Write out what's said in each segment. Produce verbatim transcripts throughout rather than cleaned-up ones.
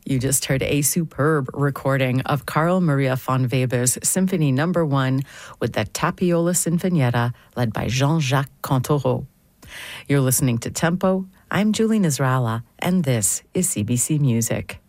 You just heard a superb recording of Carl Maria von Weber's Symphony Number One with the Tapiola Sinfonietta led by Jean-Jacques Cantoreau. You're listening to Tempo. I'm Julie Nasrallah, and this is C B C Music.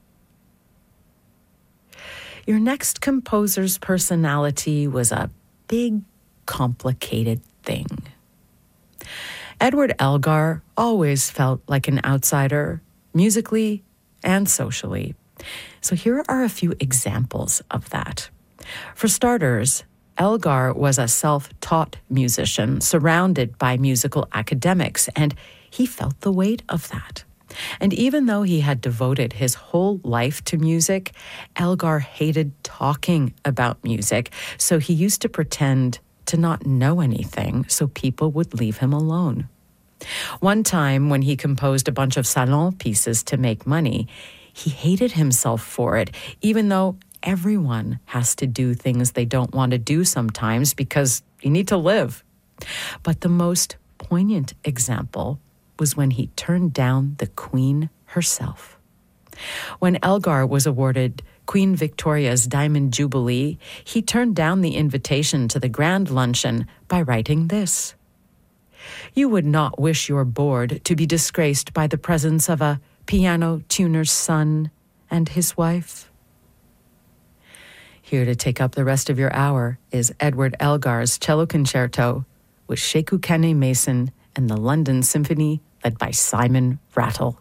Your next composer's personality was a big, complicated thing. Edward Elgar always felt like an outsider, musically and socially. So here are a few examples of that. For starters, Elgar was a self-taught musician surrounded by musical academics, and he felt the weight of that. And even though he had devoted his whole life to music, Elgar hated talking about music, so he used to pretend to not know anything so people would leave him alone. One time, when he composed a bunch of salon pieces to make money, he hated himself for it, even though everyone has to do things they don't want to do sometimes because you need to live. But the most poignant example was when he turned down the Queen herself. When Elgar was awarded Queen Victoria's Diamond Jubilee, he turned down the invitation to the grand luncheon by writing this: "You would not wish your board to be disgraced by the presence of a piano tuner's son and his wife." Here to take up the rest of your hour is Edward Elgar's Cello Concerto with Sekou Kane Mason and the London Symphony led by Simon Rattle.